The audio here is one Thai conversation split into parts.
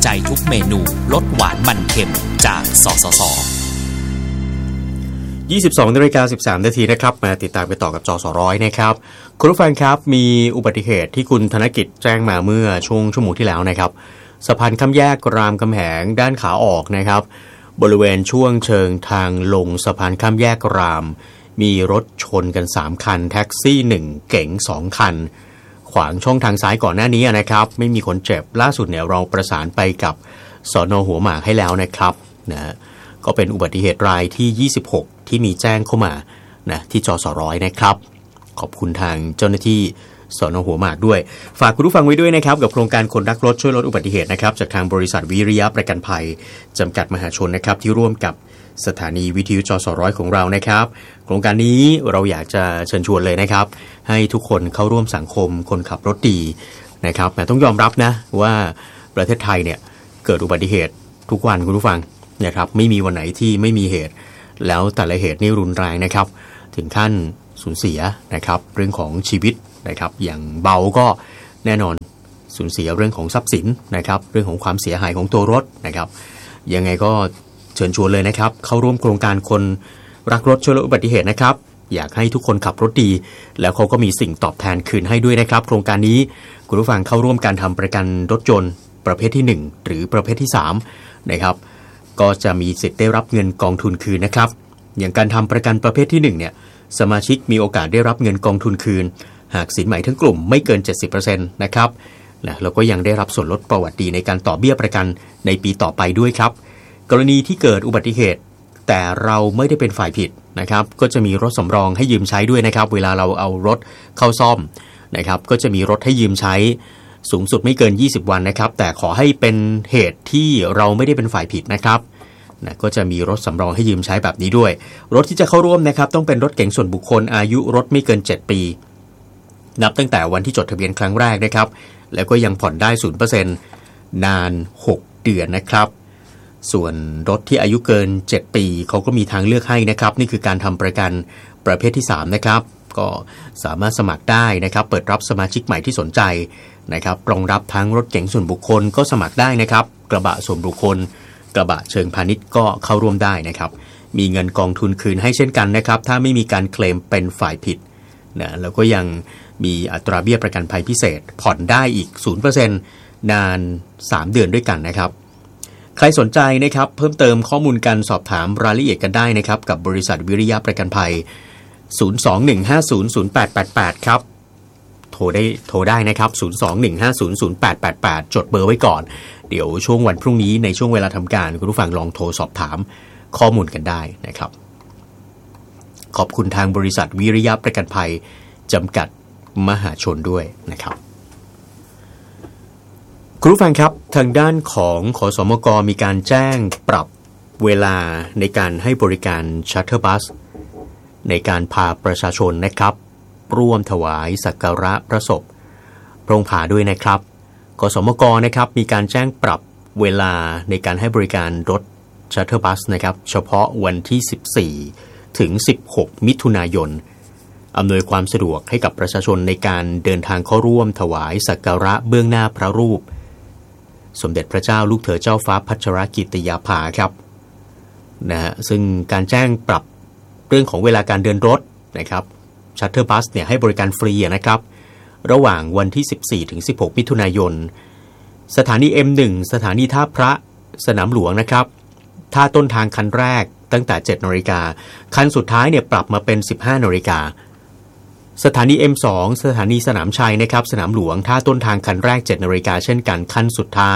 ทุกเมนูลดหวานมันเค็มจากสสส. 22:13 น.นะครับมาติดตามไปต่อกับจสร้อยนะครับคุณผู้ฟังครับมีอุบัติเหตุที่คุณธนกิจแจ้งมาเมื่อช่วงชั่วโมงที่แล้วนะครับสะพานข้ามแยกรามคำแหงด้านขาออกนะครับบริเวณช่วงเชิงทางลงสะพานข้ามแยกรามมีรถชนกัน3คันแท็กซี่1เก๋ง2คันขวางช่องทางซ้ายก่อนหน้านี้นะครับไม่มีคนเจ็บล่าสุดเนี่ยเราประสานไปกับสน.หัวหมากให้แล้วนะครับนะก็เป็นอุบัติเหตุรายที่26ที่มีแจ้งเข้ามานะที่จสร้อยนะครับขอบคุณทางเจ้าหน้าที่สน.หัวหมากด้วยฝากคุณผู้ฟังไว้ด้วยนะครับกับโครงการคนรักรถช่วยลดอุบัติเหตุนะครับจากทางบริษัทวิริยะประกันภัยจำกัดมหาชนนะครับที่ร่วมกับสถานีวิทยุจสร้อยของเรานะครับโครงการนี้เราอยากจะเชิญชวนเลยนะครับให้ทุกคนเข้าร่วมสังคมคนขับรถดีนะครับแต่ต้องยอมรับนะว่าประเทศไทยเนี่ยเกิดอุบัติเหตุทุกวันคุณผู้ฟังนะครับไม่มีวันไหนที่ไม่มีเหตุแล้วแต่ละเหตุนี่รุนแรงนะครับถึงขั้นสูญเสียนะครับเรื่องของชีวิตนะครับอย่างเบาก็แน่นอนสูญเสียเรื่องของทรัพย์สินนะครับเรื่องของความเสียหายของตัวรถนะครับยังไงก็เชิญชวนเลยนะครับเข้าร่วมโครงการคนรักรถช่วยลดอุบัติเหตุนะครับอยากให้ทุกคนขับรถดีแล้วเขาก็มีสิ่งตอบแทนคืนให้ด้วยนะครับโครงการนี้คุณผู้ฟังเข้าร่วมการทำประกันรถยนต์ประเภทที่1หรือประเภทที่3นะครับก็จะมีสิทธิ์ได้รับเงินกองทุนคืนนะครับอย่างการทำประกันประเภทที่1เนี่ยสมาชิกมีโอกาสได้รับเงินกองทุนคืนหากสินใหม่ทั้งกลุ่มไม่เกิน 70% นะครับแล้วก็ยังได้รับส่วนลดประวัติดีในการต่อเบี้ยประกันในปีต่อไปด้วยครับกรณีที่เกิดอุบัติเหตุแต่เราไม่ได้เป็นฝ่ายผิดนะครับก็จะมีรถสำรองให้ยืมใช้ด้วยนะครับเวลาเราเอารถเข้าซ่อมนะครับก็จะมีรถให้ยืมใช้สูงสุดไม่เกิน20วันนะครับแต่ขอให้เป็นเหตุที่เราไม่ได้เป็นฝ่ายผิดนะครับก็จะมีรถสำรองให้ยืมใช้แบบนี้ด้วยรถที่จะเข้าร่วมนะครับต้องเป็นรถเก๋งส่วนบุคคลอายุรถไม่เกิน7ปีนับตั้งแต่วันที่จดทะเบียนครั้งแรกนะครับแล้วก็ยังผ่อนได้ 0% นาน6เดือนนะครับส่วนรถที่อายุเกิน7ปีเขาก็มีทางเลือกให้นะครับนี่คือการทำประกันประเภทที่3นะครับก็สามารถสมัครได้นะครับเปิดรับสมาชิกใหม่ที่สนใจนะครับรองรับทั้งรถเก๋งส่วนบุคคลก็สมัครได้นะครับกระบะส่วนบุคคลกระบะเชิงพาณิชย์ก็เข้าร่วมได้นะครับมีเงินกองทุนคืนให้เช่นกันนะครับถ้าไม่มีการเคลมเป็นฝ่ายผิดนะแล้วก็ยังมีอัตราเบี้ยประกันภัยพิเศษผ่อนได้อีก 0% นาน3เดือนด้วยกันนะครับใครสนใจนะครับเพิ่มเติมข้อมูลกันสอบถามรายละเอียดกันได้นะครับกับบริษัทวิริยะประกันภัย 021500888 ครับโทรได้นะครับ 021500888 จดเบอร์ไว้ก่อนเดี๋ยวช่วงวันพรุ่งนี้ในช่วงเวลาทำการคุณผู้ฟังลองโทรสอบถามข้อมูลกันได้นะครับขอบคุณทางบริษัทวิริยะประกันภัยจำกัดมหาชนด้วยนะครับคุณผู้ฟังครับทางด้านของขสมกมีการแจ้งปรับเวลาในการให้บริการชัตเตอร์บัสในการพาประชาชนนะครับร่วมถวายสักการะพระศพพระองค์ผาด้วยนะครับขสมกนะครับมีการแจ้งปรับเวลาในการให้บริการรถชัตเตอร์บัสนะครับเฉพาะวันที่14ถึง16มิถุนายนอำนวยความสะดวกให้กับประชาชนในการเดินทางเข้าร่วมถวายสักการะเบื้องหน้าพระรูปสมเด็จพระเจ้าลูกเธอเจ้าฟ้าพัชรกิติยาภาครับนะฮะซึ่งการแจ้งปรับเรื่องของเวลาการเดินรถนะครับชัตเตอร์บัสเนี่ยให้บริการฟรีนะครับระหว่างวันที่14ถึง16มิถุนายนสถานี M1 สถานีท่าพระสนามหลวงนะครับท่าต้นทางคันแรกตั้งแต่ 7:00 น.คันสุดท้ายเนี่ยปรับมาเป็น 15:00 น.สถานี M2 สถานีสนามชัยนะครับสนามหลวงท่าต้นทางคันแรก 7:00 น.เช่นกันคันสุดท้าย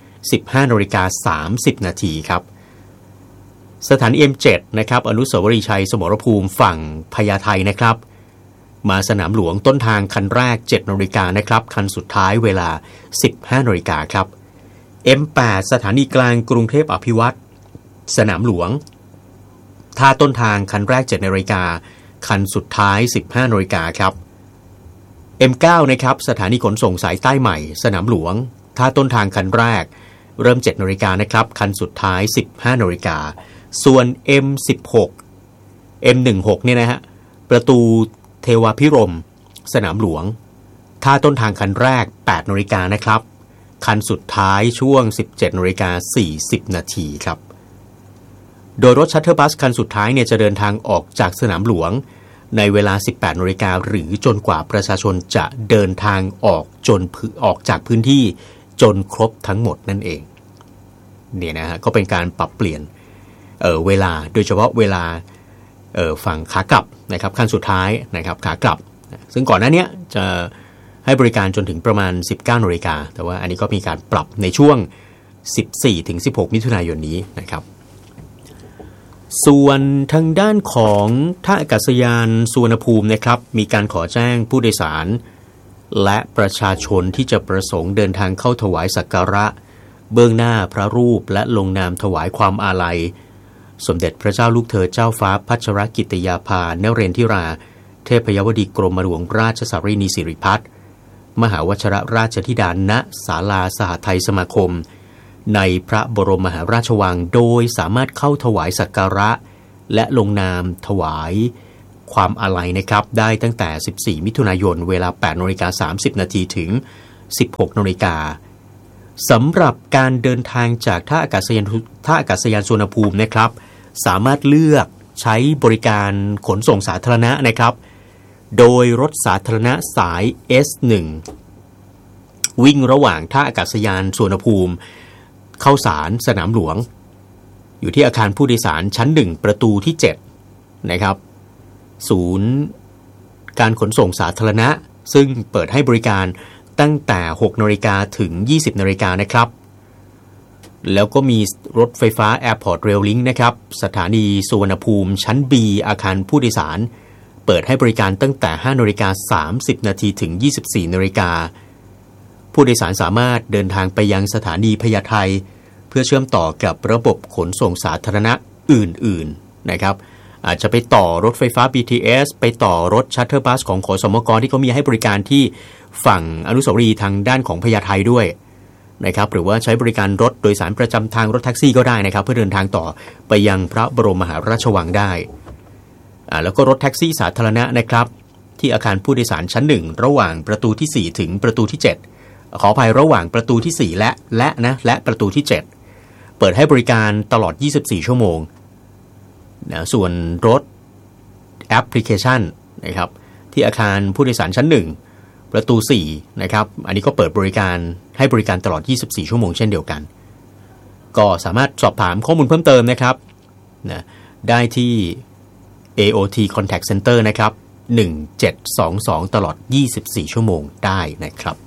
15:30 น.ครับสถานี M7 นะครับอนุสาวรีย์ชัยสมรภูมิฝั่งพญาไทนะครับมาสนามหลวงต้นทางคันแรก 7:00 น.นะครับคันสุดท้ายเวลา 15:00 น.ครับ M8 สถานีกลางกรุงเทพอภิวัตรสนามหลวงท่าต้นทางคันแรก 7:00 น.คันสุดท้าย 15:00 น.ครับ M9 นะครับสถานีขนส่งสายใต้ใหม่สนามหลวงท่าต้นทางคันแรกเริ่ม 7:00 น.นะครับคันสุดท้าย 15:00 น.ส่วน M16 M16 เนี่ยนะฮะประตูเทวาภิรมย์สนามหลวงท่าต้นทางคันแรก 8:00 น.นะครับคันสุดท้ายช่วง 17:40 น.ครับโดยรถชัตเตอร์บัสคันสุดท้ายเนี่ยจะเดินทางออกจากสนามหลวงในเวลา 18:00 น.หรือจนกว่าประชาชนจะเดินทางออกจากพื้นที่จนครบทั้งหมดนั่นเองเนี่ยนะฮะก็เป็นการปรับเปลี่ยนเวลาโดยเฉพาะเวลาฝั่งขากลับนะครับคันสุดท้ายนะครับขากลับซึ่งก่อนหน้านี้จะให้บริการจนถึงประมาณ 19:00 น.แต่ว่าอันนี้ก็มีการปรับในช่วง 14-16 มิถุนายนนี้นะครับส่วนทางด้านของท่าอากาศยานสุวรรณภูมินะครับมีการขอแจ้งผู้โดยสารและประชาชนที่จะประสงค์เดินทางเข้าถวายสักการะเบื้องหน้าพระรูปและลงนามถวายความอาลัยสมเด็จพระเจ้าลูกเธอเจ้าฟ้าพัชรกิติยาภานเรนทิราเทพยวดีกรมหลวงราชสารีนีสิริพัฒน์มหาวชรราชธิดาณศาลาสหไทยสมาคมในพระบรมมหาราชวังโดยสามารถเข้าถวายสักการะและลงนามถวายความอาลัยนะครับได้ตั้งแต่ 14 มิถุนายนเวลา 8:30 น.ถึง 16:00 น.สำหรับการเดินทางจากท่าอากาศยานสุวรรณภูมินะครับสามารถเลือกใช้บริการขนส่งสาธารณะนะครับโดยรถสาธารณะสาย S1 วิ่งระหว่างท่าอากาศยานสุวรรณภูมิเข้าสารสนามหลวงอยู่ที่อาคารผู้โดยสารชั้น1ประตูที่7นะครับศูนย์การขนส่งสาธารณะซึ่งเปิดให้บริการตั้งแต่ 6:00 น.ถึง 20:00 น.นะครับแล้วก็มีรถไฟฟ้า Airport Rail Link นะครับสถานีสุวรรณภูมิชั้น B อาคารผู้โดยสารเปิดให้บริการตั้งแต่ 5:30 น.ถึง 24:00 น.ผู้โดยสารสามารถเดินทางไปยังสถานีพญาไทเพื่อเชื่อมต่อกับระบบขนส่งสาธารณะอื่นๆนะครับอาจจะไปต่อรถไฟฟ้า BTS ไปต่อรถชัตเตอร์บัสของขสมกที่เขามีให้บริการที่ฝั่งอนุสาวรีย์ทางด้านของพญาไทด้วยนะครับหรือว่าใช้บริการรถโดยสารประจำทางรถแท็กซี่ก็ได้นะครับเพื่อเดินทางต่อไปยังพระบรมมหาราชวังได้แล้วก็รถแท็กซี่สาธารณะนะครับที่อาคารผู้โดยสารชั้น1ระหว่างประตูที่4ถึงประตูที่7ขออภัยระหว่างประตูที่4และประตูที่7เปิดให้บริการตลอด24ชั่วโมงนะส่วนรถแอปพลิเคชันนะครับที่อาคารผู้โดยสารชั้น1ประตู4นะครับอันนี้ก็เปิดบริการให้บริการตลอด24ชั่วโมงเช่นเดียวกันก็สามารถสอบถามข้อมูลเพิ่มเติมนะครับนะได้ที่ AOT Contact Center นะครับ1722ตลอด24ชั่วโมงได้นะครับ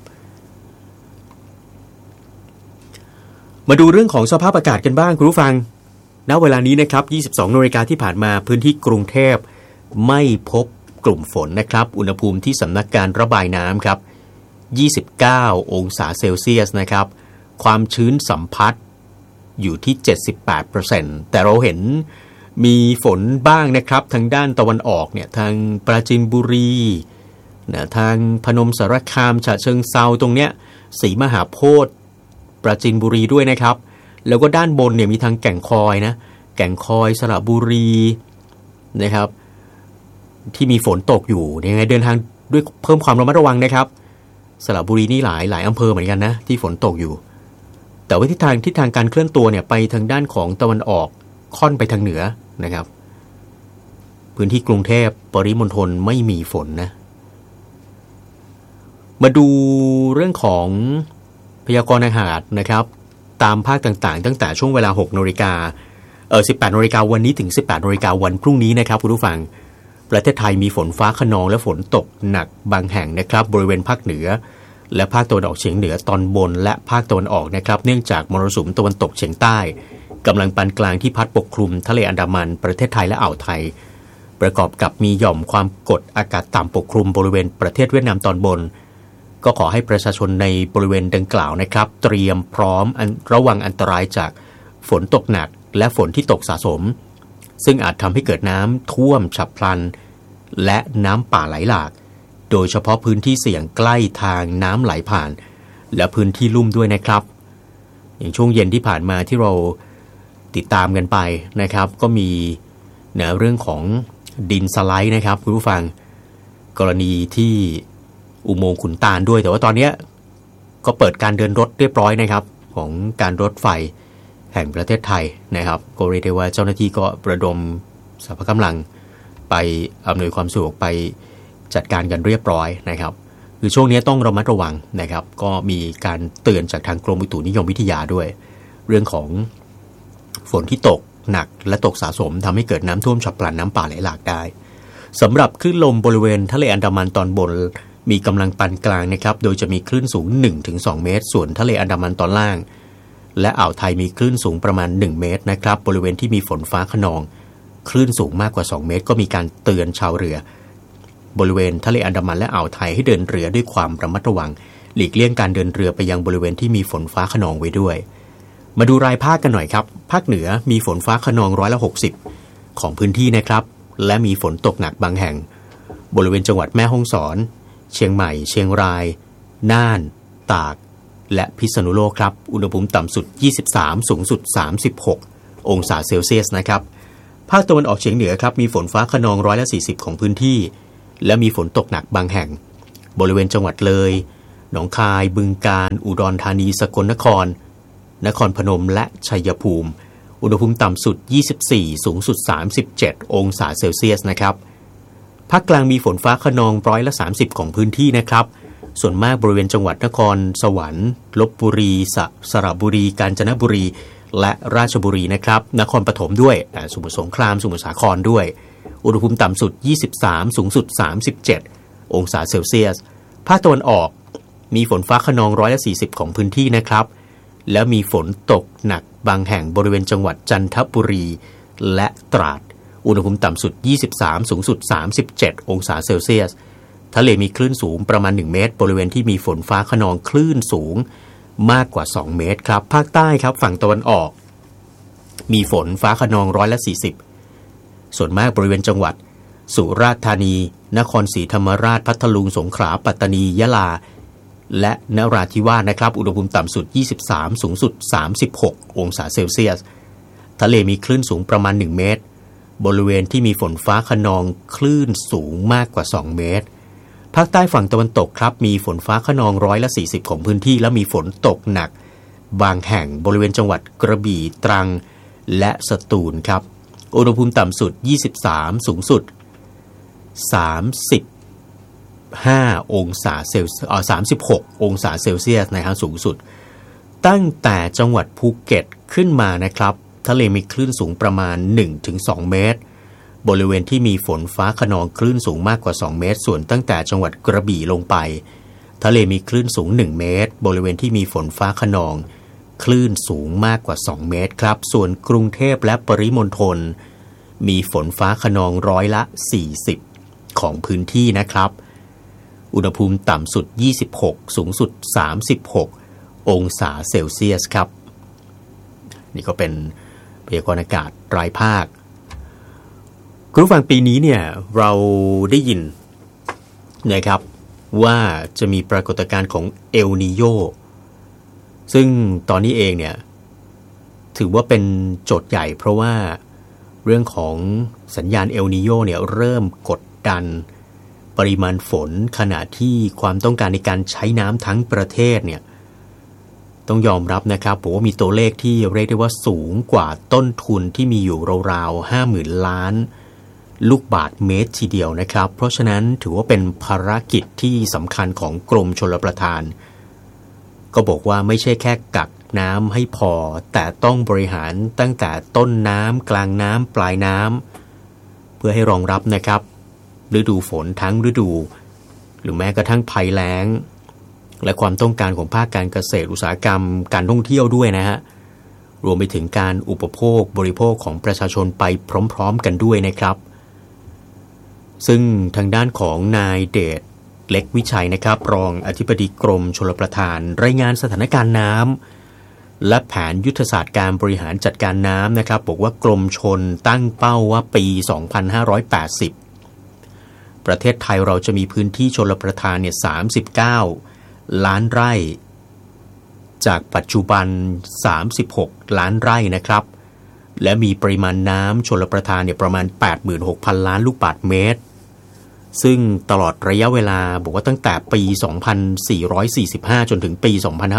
มาดูเรื่องของสภาพอากาศกันบ้างคุณผู้ฟังณเวลานี้นะครับ 22:00 น.ที่ผ่านมาพื้นที่กรุงเทพไม่พบกลุ่มฝนนะครับอุณหภูมิที่สำนักการระบายน้ำครับ29องศาเซลเซียสนะครับความชื้นสัมผัสอยู่ที่ 78% แต่เราเห็นมีฝนบ้างนะครับทางด้านตะวันออกเนี่ยทางปราจีนบุรีนะทางพนมสารคามฉะเชิงเทราตรงเนี้ยศรีมหาโพธิ์ปราจีนบุรีด้วยนะครับแล้วก็ด้านบนเนี่ยมีทางแก่งคอยนะแก่งคอยสระบุรีนะครับที่มีฝนตกอยู่ยังไงเดินทางด้วยเพิ่มความระมัดระวังนะครับสระบุรีนี่หลายอำเภอเหมือนกันนะที่ฝนตกอยู่แต่ว่าทิศทางการเคลื่อนตัวเนี่ยไปทางด้านของตะวันออกค่อนไปทางเหนือนะครับพื้นที่กรุงเทพปริมณฑลไม่มีฝนนะมาดูเรื่องของพยากรณ์อากาศนะครับตามภาคต่างๆตั้งแต่ช่วงเวลา 6:00 น18:00 นวันนี้ถึง 18:00 นวันพรุ่งนี้นะครับคุณผู้ฟังประเทศไทยมีฝนฟ้าคะนองและฝนตกหนักบางแห่งนะครับบริเวณภาคเหนือและภาคตะวันออกเฉียงเหนือตอนบนและภาคตะวันออกนะครับเนื่องจากมรสุมตะวันตกเฉียงใต้กำลังปานกลางที่พัดปกคลุมทะเลอันดามันประเทศไทยและอ่าวไทยประกอบกับมีหย่อมความกดอากาศต่ำปกคลุมบริเวณประเทศเวียดนามตอนบนก็ขอให้ประชาชนในบริเวณดังกล่าวนะครับเตรียมพร้อมระวังอันตรายจากฝนตกหนักและฝนที่ตกสะสมซึ่งอาจทำให้เกิดน้ำท่วมฉับพลันและน้ำป่าไหลหลากโดยเฉพาะพื้นที่เสี่ยงใกล้ทางน้ำไหลผ่านและพื้นที่ลุ่มด้วยนะครับอย่างช่วงเย็นที่ผ่านมาที่เราติดตามกันไปนะครับก็มีเรื่องของดินสไลด์นะครับคุณผู้ฟังกรณีที่อุโมงค์ขุนตาลด้วยแต่ว่าตอนนี้ก็เปิดการเดินรถเรียบร้อยนะครับของการรถไฟแห่งประเทศไทยนะครับก็เรียกได้ว่าเจ้าหน้าที่ก็ระดมสรรพกำลังไปอำนวยความสะดวกไปจัดการกันเรียบร้อยนะครับคือช่วงนี้ต้องระมัดระวังนะครับก็มีการเตือนจากทางกรมอุตุนิยมวิทยาด้วยเรื่องของฝนที่ตกหนักและตกสะสมทำให้เกิดน้ำท่วมฉับพลันน้ำป่าไหลหลากได้สำหรับคลื่นลมบริเวณทะเลอันดามันตอนบนมีกำลังปานกลางนะครับโดยจะมีคลื่นสูง 1-2 เมตรส่วนทะเลอันดามันตอนล่างและอ่าวไทยมีคลื่นสูงประมาณ1เมตรนะครับบริเวณที่มีฝนฟ้าคะนองคลื่นสูงมากกว่า2เมตรก็มีการเตือนชาวเรือบริเวณทะเลอันดามันและอ่าวไทยให้เดินเรือด้วยความระมัดระวังหลีกเลี่ยงการเดินเรือไปยังบริเวณที่มีฝนฟ้าคะนองไว้ด้วยมาดูรายภาคกันหน่อยครับภาคเหนือมีฝนฟ้าคะนอง60%ของพื้นที่นะครับและมีฝนตกหนักบางแห่งบริเวณจังหวัดแม่ฮ่องสอนเชียงใหม่เชียงรายน่านตากและพิษณุโลกครับอุณหภูมิต่ำสุด23สูงสุด36องศาเซลเซียสนะครับภาคตะวันออกเฉียงเหนือครับมีฝนฟ้าคะนอง40%ของพื้นที่และมีฝนตกหนักบางแห่งบริเวณจังหวัดเลยหนองคายบึงกาฬอุดรธานีสกลนครนครพนมและชัยภูมิอุณหภูมิต่ำสุด24สูงสุด37องศาเซลเซียสนะครับภาคกลางมีฝนฟ้าคะนอง30%ของพื้นที่นะครับส่วนมากบริเวณจังหวัดนครสวรรค์ลพบุรีสระบุรีกาญจนบุรีและราชบุรีนะครับนครปฐมด้วยสมุทรสงครามสมุทรสาครด้วยอุณหภูมิต่ำสุด23สูงสุด37องศาเซลเซียสภาคตะวันออกมีฝนฟ้าคะนอง40%ของพื้นที่นะครับแล้วมีฝนตกหนักบางแห่งบริเวณจังหวัดจันทบุรีและตราดอุณหภูมิต่ำสุด23สูงสุด37องศาเซลเซียสทะเลมีคลื่นสูงประมาณ1เมตรบริเวณที่มีฝนฟ้าคะนองคลื่นสูงมากกว่า2เมตรครับภาคใต้ครับฝั่งตะวันออกมีฝนฟ้าคะนอง40%ส่วนมากบริเวณจังหวัดสุราษฎร์ธานีนครศรีธรรมราชพัทลุงสงขลาปัตตานียะลาและนราธิวาสนะครับอุณหภูมิต่ำสุด23สูงสุด36องศาเซลเซียสทะเลมีคลื่นสูงประมาณ1เมตรบริเวณที่มีฝนฟ้าคะนองคลื่นสูงมากกว่า2เมตรภาคใต้ฝั่งตะวันตกครับมีฝนฟ้าคะนอง40%ของพื้นที่และมีฝนตกหนักบางแห่งบริเวณจังหวัดกระบี่ตรังและสตูลครับอุณหภูมิต่ำสุด23สูงสุด35องศาเซลเซียส36องศาเซลเซียสนะครับสูงสุดตั้งแต่จังหวัดภูเก็ตขึ้นมานะครับทะเลมีคลื่นสูงประมาณ 1-2 เมตรบริเวณที่มีฝนฟ้าคะนองคลื่นสูงมากกว่า2เมตรส่วนตั้งแต่จังหวัดกระบี่ลงไปทะเลมีคลื่นสูง1เมตรบริเวณที่มีฝนฟ้าคะนองคลื่นสูงมากกว่า2เมตรครับส่วนกรุงเทพและปริมณฑลมีฝนฟ้าคะนอง40%ของพื้นที่นะครับอุณหภูมิต่ำสุด26สูงสุด36องศาเซลเซียสครับนี่ก็เป็นพยากรณ์อากาศรายภาคคุณผู้ฟังปีนี้เนี่ยเราได้ยินนะครับว่าจะมีปรากฏการณ์ของเอลนีโญซึ่งตอนนี้เองเนี่ยถือว่าเป็นโจทย์ใหญ่เพราะว่าเรื่องของสัญญาณเอลนีโญเนี่ยเริ่มกดดันปริมาณฝนขณะที่ความต้องการในการใช้น้ำทั้งประเทศเนี่ยต้องยอมรับนะครับผมว่ามีตัวเลขที่เรียกได้ว่าสูงกว่าต้นทุนที่มีอยู่ราวๆ 50,000 ล้านลูกบาศก์เมตรทีเดียวนะครับเพราะฉะนั้นถือว่าเป็นภารกิจที่สำคัญของกรมชลประทานก็บอกว่าไม่ใช่แค่กักน้ำให้พอแต่ต้องบริหารตั้งแต่ต้นน้ำกลางน้ำปลายน้ำเพื่อให้รองรับนะครับฤดูฝนทั้งฤดูหรือแม้กระทั่งภัยแล้งและความต้องการของภาคการเกษตรอุตสาหกรรมการท่องเที่ยวด้วยนะฮะรวมไปถึงการอุปโภคบริโภคของประชาชนไปพร้อมๆกันด้วยนะครับซึ่งทางด้านของนายเดชเล็กวิชัยนะครับรองอธิบดีกรมชลประทานรายงานสถานการณ์น้ำและแผนยุทธศาสตร์การบริหารจัดการน้ำนะครับบอกว่ากรมชลตั้งเป้าว่าปี 2580 ประเทศไทยเราจะมีพื้นที่ชลประทานเนี่ย39 ล้านไร่จากปัจจุบัน36 ล้านไร่นะครับและมีปริมาณน้ำชลประทานเนี่ยประมาณ 86,000 ล้านลูกบาศก์เมตรซึ่งตลอดระยะเวลาบอกว่าตั้งแต่ปี 2445 จนถึงปี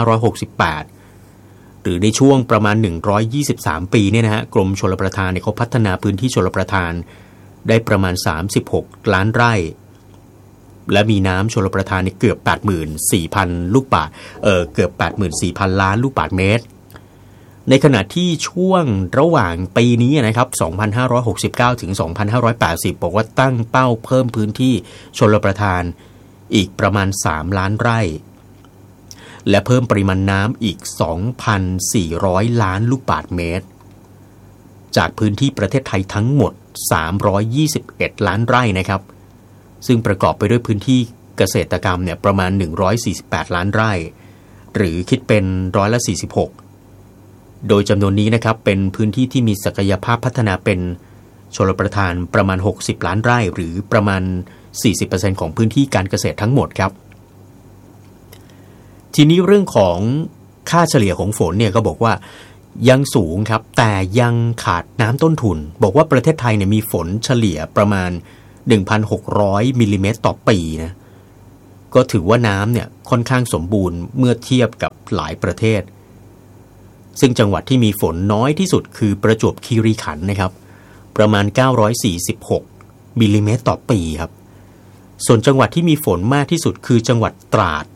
2568 หรือในช่วงประมาณ123 ปีเนี่ยนะฮะกรมชลประทานเนี่ยเขาพัฒนาพื้นที่ชลประทานได้ประมาณ36ล้านไร่และมีน้ำชลประทานเกือบ 84,000 ลูกบาศก์เกือบ 84,000 ล้านลูกบาศก์เมตรในขณะที่ช่วงระหว่างปีนี้นะครับ2569ถึง2580บอกว่าตั้งเป้าเพิ่มพื้นที่ชลประทานอีกประมาณ3ล้านไร่และเพิ่มปริมาณน้ำอีก 2,400 ล้านลูกบาศก์เมตรจากพื้นที่ประเทศไทยทั้งหมด321ล้านไร่นะครับซึ่งประกอบไปด้วยพื้นที่เกษตรกรรมเนี่ยประมาณ148ล้านไร่หรือคิดเป็น46%โดยจำนวนนี้นะครับเป็นพื้นที่ที่มีศักยภาพพัฒนาเป็นชลประทานประมาณ60ล้านไร่หรือประมาณ 40% ของพื้นที่การเกษตรทั้งหมดครับทีนี้เรื่องของค่าเฉลี่ยของฝนเนี่ยก็บอกว่ายังสูงครับแต่ยังขาดน้ำต้นทุนบอกว่าประเทศไทยเนี่ยมีฝนเฉลี่ยประมาณ 1,600 มิลลิเมตรต่อปีนะก็ถือว่าน้ำเนี่ยค่อนข้างสมบูรณ์เมื่อเทียบกับหลายประเทศซึ่งจังหวัดที่มีฝนน้อยที่สุดคือประจวบคีรีขันธ์นะครับประมาณ946มิลลิเมตรต่อปีครับส่วนจังหวัดที่มีฝนมากที่สุดคือจังหวัดตราด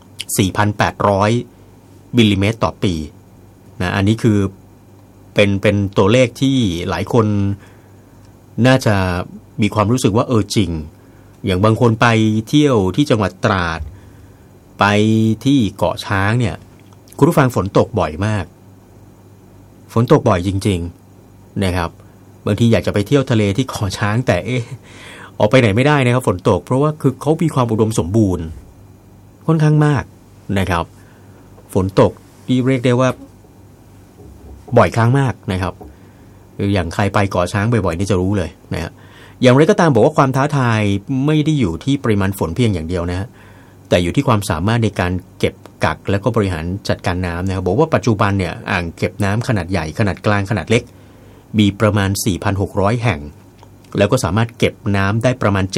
4,800 มิลลิเมตรต่อปีนะอันนี้คือเป็นตัวเลขที่หลายคนน่าจะมีความรู้สึกว่าจริงอย่างบางคนไปเที่ยวที่จังหวัดตราดไปที่เกาะช้างเนี่ยคุณผู้ฟังฝนตกบ่อยมากฝนตกบ่อยจริงๆนะครับบางทีอยากจะไปเที่ยวทะเลที่เกาะช้างแต่ออกไปไหนไม่ได้นะครับฝนตกเพราะว่าคือเขามีความอุดมสมบูรณ์ค่อนข้างมากนะครับฝนตกที่เรียกได้ว่าบ่อยครั้งมากนะครับอย่างใครไปเกาะช้างบ่อยๆนี่จะรู้เลยนะฮะอย่างไรก็ตามบอกว่าความท้าทายไม่ได้อยู่ที่ปริมาณฝนเพียงอย่างเดียวนะฮะแต่อยู่ที่ความสามารถในการเก็บกักและก็บริหารจัดการน้ำนะครับบอกว่าปัจจุบันเนี่ยอ่างเก็บน้ำขนาดใหญ่ขนาดกลางขนาดเล็กมีประมาณ 4,600 แห่งแล้วก็สามารถเก็บน้ำได้ประมาณ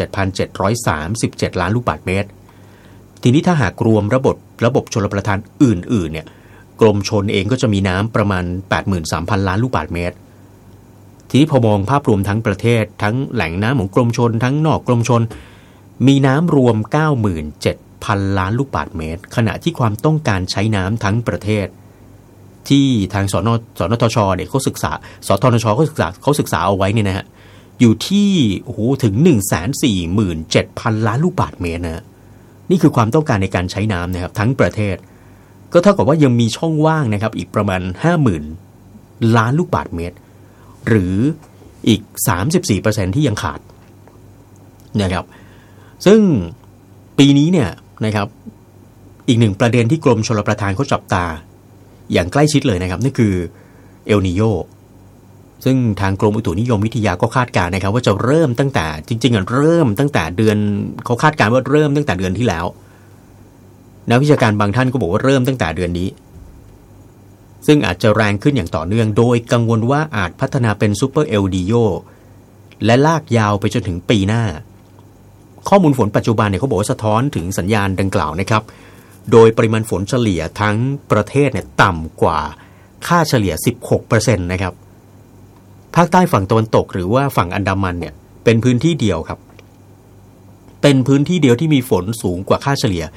77,737 ล้านลูกบาศก์เมตรทีนี้ถ้าหากรวมระบบชลประทานอื่นๆเนี่ยกรมชลเองก็จะมีน้ำประมาณ 83,000 ล้านลูกบาศก์เมตรทีนี้พอมองภาพรวมทั้งประเทศทั้งแหล่งน้ำของกรมชลทั้งนอกกรมชลมีน้ำรวม 97,000 ล้านลูกบาศก์เมตรขณะที่ความต้องการใช้น้ำทั้งประเทศที่ทางสนทชเนี่ยเขาศึกษาสทนชเขาศึกษาเอาไว้เนี่ยนะฮะอยู่ที่ถึง 147,000 ล้านลูกบาศก์เมตรนะนี่คือความต้องการในการใช้น้ำนะครับทั้งประเทศก็เท่ากับว่ายังมีช่องว่างนะครับอีกประมาณ 50,000 ล้านลูกบาศก์เมตรหรืออีก 34% ที่ยังขาดนะครับซึ่งปีนี้เนี่ยนะครับอีกหนึ่งประเด็นที่กรมชลประทานเขาจับตาอย่างใกล้ชิดเลยนะครับนั่นคือเอลนีโญซึ่งทางกรมอุตุนิยมวิทยาก็คาดการณ์นะครับว่าจะเริ่มตั้งแต่จริงๆเริ่มตั้งแต่เดือนเขาคาดการณ์ว่าเริ่มตั้งแต่เดือนที่แล้วนักวิชาการบางท่านก็บอกว่าเริ่มตั้งแต่เดือนนี้ซึ่งอาจจะแรงขึ้นอย่างต่อเนื่องโดยกังวลว่าอาจพัฒนาเป็นซูเปอร์เอลนีโญและลากยาวไปจนถึงปีหน้าข้อมูลฝนปัจจุบันเนี่ยเขาบอกว่าสะท้อนถึงสัญญาณดังกล่าวนะครับโดยปริมาณฝนเฉลี่ยทั้งประเทศเนี่ยต่ำกว่าค่าเฉลี่ย 16% นะครับภาคใต้ฝั่งตะวันตกหรือว่าฝั่งอันดามันเนี่ยเป็นพื้นที่เดียวครับเป็นพื้นที่เดียวที่มีฝนสูงกว่าค่าเฉลี่ย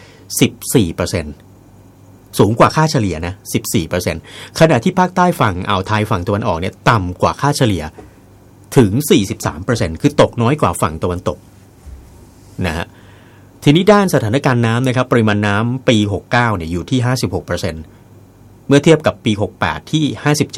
14%สูงกว่าค่าเฉลี่ยนะ 14% ขณะที่ภาคใต้ฝั่งอ่าวไทยฝั่งตะวันออกเนี่ยต่ำกว่าค่าเฉลี่ยถึง 43% คือตกน้อยกว่าฝั่งตะวันตกนะฮะทีนี้ด้านสถานการณ์น้ำนะครับปริมาณน้ำปี69เนี่ยอยู่ที่ 56% เมื่อเทียบกับปี68ที่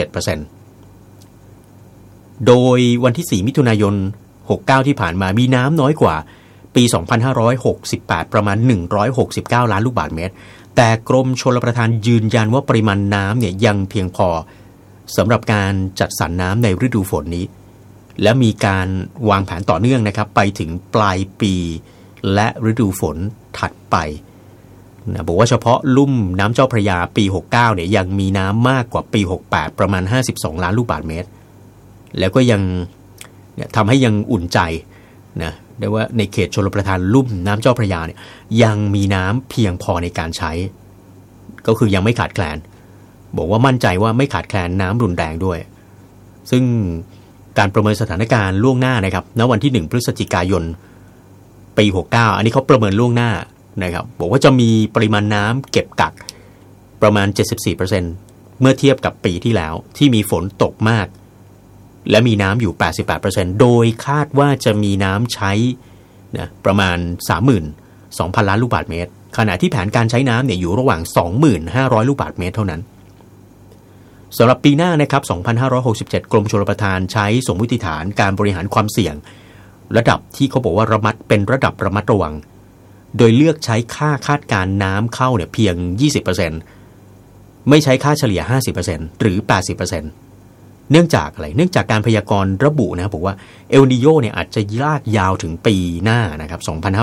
57% โดยวันที่4มิถุนายน69ที่ผ่านมามีน้ำน้อยกว่าปี2568ประมาณ169ล้านลูกบาศก์เมตรแต่กรมชลประทานยืนยันว่าปริมาณน้ำเนี่ยยังเพียงพอสำหรับการจัดสรรน้ำในฤดูฝนนี้และมีการวางแผนต่อเนื่องนะครับไปถึงปลายปีและฤดูฝนถัดไปนะบอกว่าเฉพาะลุ่มน้ำเจ้าพระยาปี69เนี่ยยังมีน้ำมากกว่าปี68ประมาณ52ล้านลูกบาศก์เมตรแล้วก็ยังทำให้ยังอุ่นใจนะได้ว่าในเขตชลประทานลุ่มน้ำเจ้าพระยาเนี่ยยังมีน้ำเพียงพอในการใช้ก็คือยังไม่ขาดแคลนบอกว่ามั่นใจว่าไม่ขาดแคลนน้ำรุนแรงด้วยซึ่งการประเมินสถานการณ์ล่วงหน้านะครับณวันที่1พฤศจิกายนปี69อันนี้เขาประเมินล่วงหน้านะครับบอกว่าจะมีปริมาณน้ำเก็บกักประมาณ 74% เมื่อเทียบกับปีที่แล้วที่มีฝนตกมากและมีน้ำอยู่ 88% โดยคาดว่าจะมีน้ำใช้นะประมาณ 32,000 ล้านลูกบาศก์เมตรขณะที่แผนการใช้น้ำเนี่ยอยู่ระหว่าง 2,500 ลูกบาศก์เมตรเท่านั้นสำหรับปีหน้านะครับ 2567 กรมชลประทานใช้สมมุติฐานการบริหารความเสี่ยงระดับที่เขาบอกว่าเป็นระดับระมัดระวังโดยเลือกใช้ค่าคาดการณ์น้ำเข้าเนี่ยเพียง 20% ไม่ใช้ค่าเฉลี่ย 50% หรือ 80%เนื่องจากอะไรเนื่องจากการพยากรณ์ระบุนะบอกว่าเอลนีโญเนี่ยอาจจะลากยาวถึงปีหน้านะครับ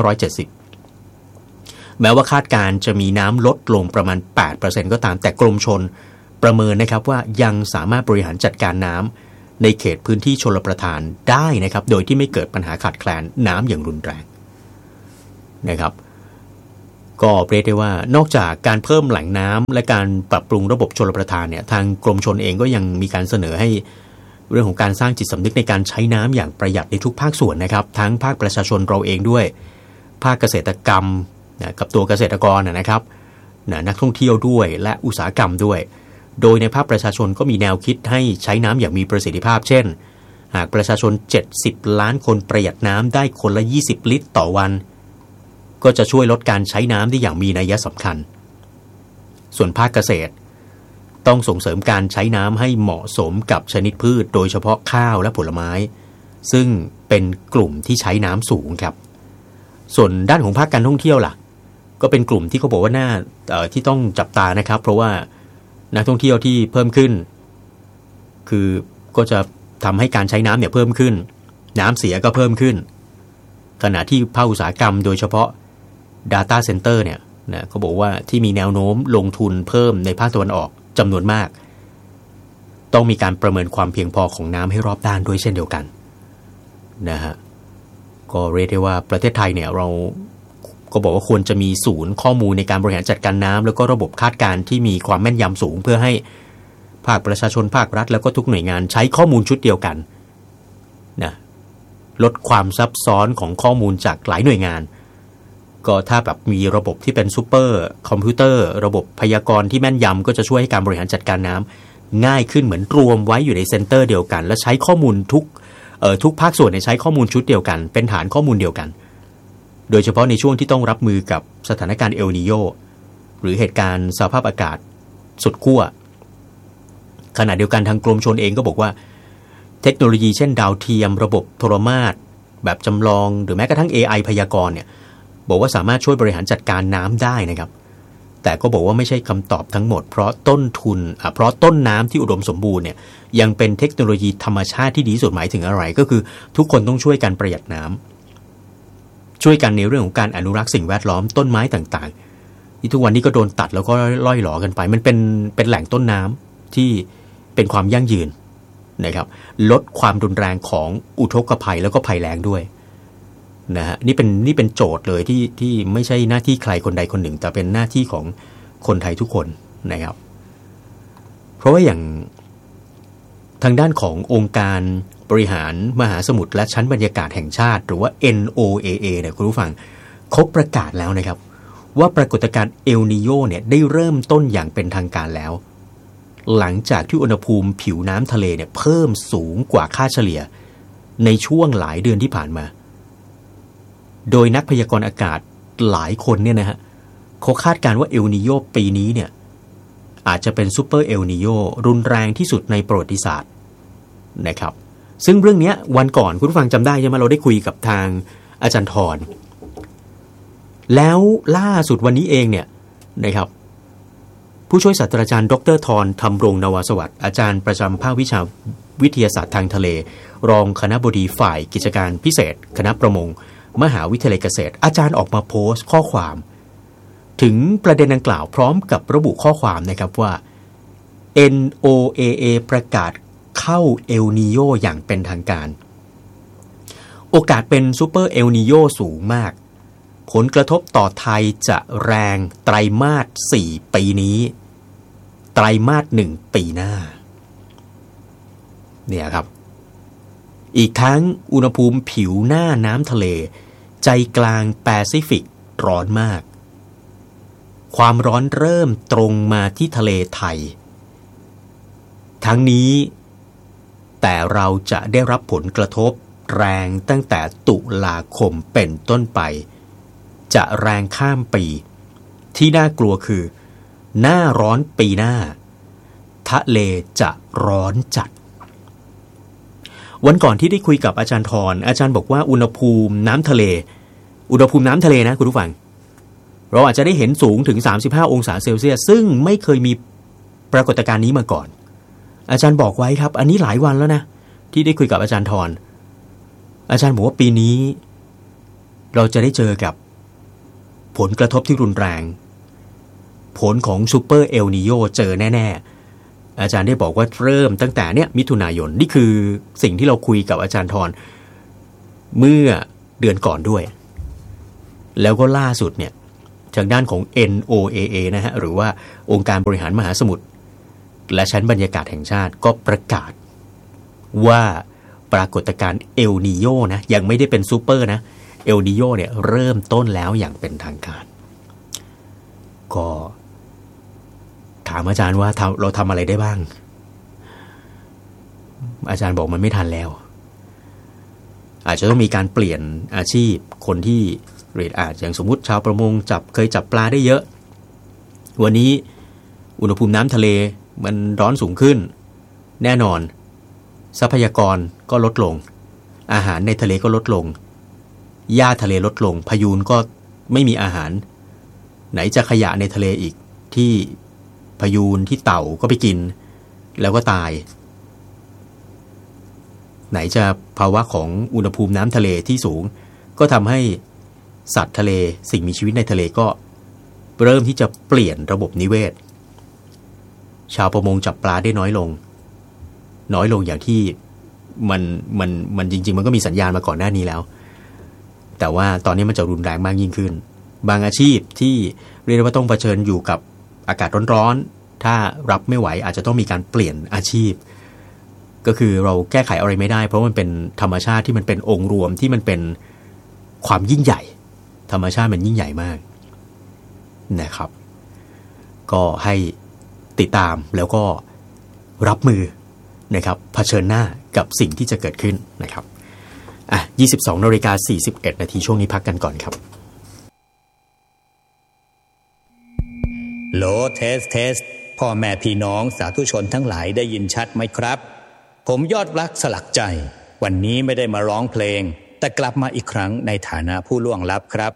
2570แม้ว่าคาดการณ์จะมีน้ำลดลงประมาณ 8% ก็ตามแต่กรมชลประเมินนะครับว่ายังสามารถบริหารจัดการน้ำในเขตพื้นที่ชลประทานได้นะครับโดยที่ไม่เกิดปัญหาขาดแคลนน้ำอย่างรุนแรงนะครับก็เรียกได้ว่านอกจากการเพิ่มแหล่งน้ำและการปรับปรุงระบบชลประทานเนี่ยทางกรมชลเองก็ยังมีการเสนอให้เรื่องของการสร้างจิตสำนึกในการใช้น้ำอย่างประหยัดในทุกภาคส่วนนะครับทั้งภาคประชาชนเราเองด้วยภาคเกษตรกรรมกับตัวเกษตรกรนะครับนักท่องเที่ยวด้วยและอุตสาหกรรมด้วยโดยในภาคประชาชนก็มีแนวคิดให้ใช้น้ำอย่างมีประสิทธิภาพเช่นหากประชาชน70ล้านคนประหยัดน้ำได้คนละ20ลิตรต่อวันก็จะช่วยลดการใช้น้ำได้อย่างมีนัยสำคัญส่วนภาคเกษตรต้องส่งเสริมการใช้น้ำให้เหมาะสมกับชนิดพืชโดยเฉพาะข้าวและผลไม้ซึ่งเป็นกลุ่มที่ใช้น้ำสูงครับส่วนด้านของภาคการท่องเที่ยวล่ะก็เป็นกลุ่มที่เขาบอกว่าน่าที่ต้องจับตานะครับเพราะว่านักท่องเที่ยวที่เพิ่มขึ้นคือก็จะทำให้การใช้น้ำเนี่ยเพิ่มขึ้นน้ำเสียก็เพิ่มขึ้นขณะที่ภาคอุตสาหกรรมโดยเฉพาะ Data Center เนี่ยนะเขาบอกว่าที่มีแนวโน้มลงทุนเพิ่มในภาคตะวันออกจำนวนมากต้องมีการประเมินความเพียงพอของน้ำให้รอบด้านด้วยเช่นเดียวกันนะฮะก็เรียกได้ว่าประเทศไทยเนี่ยเราก็บอกว่าควรจะมีศูนย์ข้อมูลในการบริหารจัดการน้ำแล้วก็ระบบคาดการณ์ที่มีความแม่นยำสูงเพื่อให้ภาคประชาชนภาครัฐแล้วก็ทุกหน่วยงานใช้ข้อมูลชุดเดียวกันนะลดความซับซ้อนของข้อมูลจากหลายหน่วยงานก็ถ้าแบบมีระบบที่เป็นซูเปอร์คอมพิวเตอร์ระบบพยากรณ์ที่แม่นยำก็จะช่วยให้การบริหารจัดการน้ำง่ายขึ้นเหมือนรวมไว้อยู่ในเซ็นเตอร์เดียวกันและใช้ข้อมูลทุกภาคส่วนใช้ข้อมูลชุดเดียวกันเป็นฐานข้อมูลเดียวกันโดยเฉพาะในช่วงที่ต้องรับมือกับสถานการณ์เอลนีโญหรือเหตุการณ์สภาพอากาศสุดขั้วขณะเดียวกันทางกรมชลเองก็บอกว่าเทคโนโลยีเช่นดาวเทียมระบบโทรมาศแบบจำลองหรือแม้กระทั่ง AI พยากรณ์เนี่ยบอกว่าสามารถช่วยบริหารจัดการน้ำได้นะครับแต่ก็บอกว่าไม่ใช่คำตอบทั้งหมดเพราะต้นน้ำที่อุดมสมบูรณ์เนี่ยยังเป็นเทคโนโลยีธรรมชาติที่ดีที่สุดหมายถึงอะไรก็คือทุกคนต้องช่วยกันประหยัดน้ำช่วยกันในเรื่องของการอนุรักษ์สิ่งแวดล้อมต้นไม้ต่างๆที่ทุกวันนี้ก็โดนตัดแล้วก็ล่อยหลอกันไปมันเป็นแหล่งต้นน้ำที่เป็นความยั่งยืนนะครับลดความรุนแรงของอุทกภัยแล้วก็ภัยแล้งด้วยนะฮะนี่เป็นโจทย์เลยที่ไม่ใช่หน้าที่ใครคนใดคนหนึ่งแต่เป็นหน้าที่ของคนไทยทุกคนนะครับเพราะว่าอย่างทางด้านขององค์การบริหารมหาสมุทรและชั้นบรรยากาศแห่งชาติหรือว่า NOAA เนี่ยคุณผู้ฟังเขาประกาศแล้วนะครับว่าปรากฏการณ์เอลนีโญเนี่ยได้เริ่มต้นอย่างเป็นทางการแล้วหลังจากที่อุณหภูมิผิวน้ำทะเลเนี่ยเพิ่มสูงกว่าค่าเฉลี่ยในช่วงหลายเดือนที่ผ่านมาโดยนักพยากรณ์อากาศหลายคนเนี่ยนะฮะเขาคาดการณ์ว่าเอลนีโญปีนี้เนี่ยอาจจะเป็นซูเปอร์เอลนีโญรุนแรงที่สุดในประวัติศาสตร์นะครับซึ่งเรื่องนี้วันก่อนคุณผู้ฟังจำได้ใช่ไหมเราได้คุยกับทางอาจารย์ธรแล้วล่าสุดวันนี้เองเนี่ยนะครับผู้ช่วยศาสตราจารย์ดร.ธรธรรมรงนวสวัสดิ์อาจารย์ประจำภาควิชาวิทยาศาสตร์ทางทะเลรองคณบดีฝ่ายกิจการพิเศษคณะประมงมหาวิทยาลัยเกษตรอาจารย์ออกมาโพสต์ข้อความถึงประเด็นดังกล่าวพร้อมกับระบุข้อความนะครับว่า NOAA ประกาศเข้าเอลนีโญอย่างเป็นทางการโอกาสเป็นซูเปอร์เอลนีโญสูงมากผลกระทบต่อไทยจะแรงไตรมาส4ปีนี้ไตรมาส1ปีหน้าเนี่ยครับอีกทั้งอุณหภูมิผิวหน้าน้ำทะเลใจกลางแปซิฟิกร้อนมากความร้อนเริ่มตรงมาที่ทะเลไทยทั้งนี้แต่เราจะได้รับผลกระทบแรงตั้งแต่ตุลาคมเป็นต้นไปจะแรงข้ามปีที่น่ากลัวคือหน้าร้อนปีหน้าทะเลจะร้อนจัดวันก่อนที่ได้คุยกับอาจารย์ธรอาจารย์บอกว่าอุณหภูมิน้ำทะเลนะคุณผู้ฟังเราอาจจะได้เห็นสูงถึง35องศาเซลเซียสซึ่งไม่เคยมีปรากฏการณ์นี้มาก่อนอาจารย์บอกไว้ครับอันนี้หลายวันแล้วนะที่ได้คุยกับอาจารย์ธรอาจารย์บอกว่าปีนี้เราจะได้เจอกับผลกระทบที่รุนแรงผลของซูเปอร์เอลนีโญเจอแน่ๆอาจารย์ได้บอกว่าเริ่มตั้งแต่มิถุนายนนี่คือสิ่งที่เราคุยกับอาจารย์ธรเมื่อเดือนก่อนด้วยแล้วก็ล่าสุดเนี่ยทางด้านของ NOAA นะฮะหรือว่าองค์การบริหารมหาสมุทรและชั้นบรรยากาศแห่งชาติก็ประกาศว่าปรากฏการณ์เอลนีโญนะยังไม่ได้เป็นซูเปอร์นะเอลนีโญเนี่ยเริ่มต้นแล้วอย่างเป็นทางการก็ถามอาจารย์ว่าเราทำอะไรได้บ้างอาจารย์บอกมันไม่ทันแล้วอาจจะต้องมีการเปลี่ยนอาชีพคนที่เรียนอย่างสมมุติชาวประมงเคยจับปลาได้เยอะวันนี้อุณหภูมิน้ำทะเลมันร้อนสูงขึ้นแน่นอนทรัพยากรก็ลดลงอาหารในทะเลก็ลดลงหญ้าทะเลลดลงพายุก็ไม่มีอาหารไหนจะขยะในทะเลอีกที่พายุที่เต่าก็ไปกินแล้วก็ตายไหนจะภาวะของอุณหภูมิน้ำทะเลที่สูงก็ทำให้สัตว์ทะเลสิ่งมีชีวิตในทะเลก็เริ่มที่จะเปลี่ยนระบบนิเวศชาวประมงจับปลาได้น้อยลงอย่างที่มันจริงๆมันก็มีสัญญาณมาก่อนหน้านี้แล้วแต่ว่าตอนนี้มันจะรุนแรงมากยิ่งขึ้นบางอาชีพที่เรียกว่าต้องเผชิญอยู่กับอากาศร้อนๆถ้ารับไม่ไหวอาจจะต้องมีการเปลี่ยนอาชีพก็คือเราแก้ไขอะไรไม่ได้เพราะมันเป็นธรรมชาติที่มันเป็นองค์รวมที่มันเป็นความยิ่งใหญ่ธรรมชาติมันยิ่งใหญ่มากนะครับก็ให้ติดตามแล้วก็รับมือนะครับเผชิญหน้ากับสิ่งที่จะเกิดขึ้นนะครับ22:41 นาทีช่วงนี้พักกันก่อนครับโหลเทสพ่อแม่พี่น้องสาธุชนทั้งหลายได้ยินชัดไหมครับผมยอดรักสลักใจวันนี้ไม่ได้มาร้องเพลงแต่กลับมาอีกครั้งในฐานะผู้ล่วงลับครับ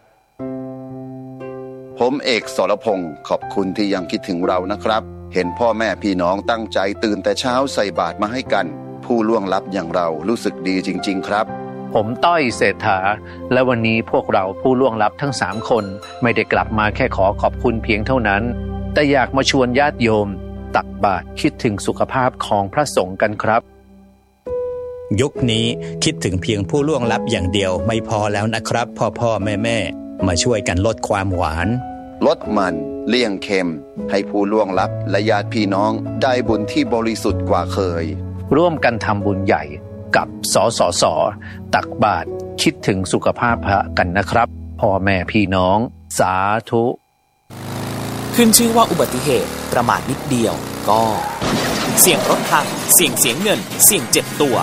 ผมเอกสรพงศ์ขอบคุณที่ยังคิดถึงเรานะครับเห็นพ่อแม่พี่น้องตั้งใจตื่นแต่เช้าใส่บาตรมาให้กันผู้ล่วงลับอย่างเรารู้สึกดีจริงๆครับผมต้อยเศรษฐาและวันนี้พวกเราผู้ล่วงลับทั้ง3คนไม่ได้กลับมาแค่ขอขอบคุณเพียงเท่านั้นแต่อยากมาชวนญาติโยมตักบาตรคิดถึงสุขภาพของพระสงฆ์กันครับยุคนี้คิดถึงเพียงผู้ล่วงลับอย่างเดียวไม่พอแล้วนะครับพ่อแม่มาช่วยกันลดความหวานลดมันเลี่ยงเค็มให้ผู้ล่วงลับและญาติพี่น้องได้บุญที่บริสุทธิ์กว่าเคยร่วมกันทำบุญใหญ่กับสสตักบาตรคิดถึงสุขภาพพระกันนะครับพ่อแม่พี่น้องสาธุขึ้นชื่อว่าอุบัติเหตุประมาทนิดเดียวก็เสี่ยงรถพังเสี่ยงเงินเสี่ยงเจ็บตัว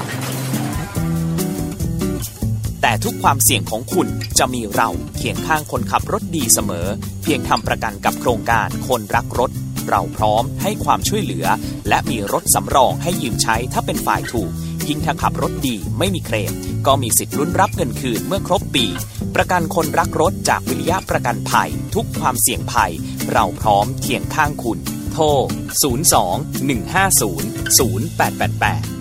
แต่ทุกความเสี่ยงของคุณจะมีเราเคียงข้างคนขับรถดีเสมอเพียงทำประกันกับโครงการคนรักรถเราพร้อมให้ความช่วยเหลือและมีรถสำรองให้ยืมใช้ถ้าเป็นฝ่ายถูกยิ่งถ้าขับรถดีไม่มีเคลมก็มีสิทธิ์ลุ้นรับเงินคืนเมื่อครบปีประกันคนรักรถจากวิริยะประกันภัยทุกความเสี่ยงภัยเราพร้อมเคียงข้างคุณโทร 02 150 0888